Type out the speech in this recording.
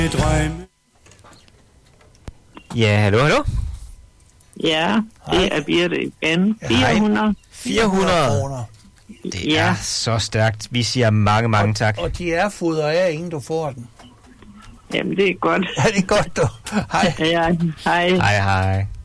Ja, hallo? Ja, det er Birte igen. 400. 400. Det er så stærkt. Vi siger mange tak. Og de er fodret af, inden du får den. Jamen, det er godt. Ja, det er godt, du. Hej. Ja, hej. Hej.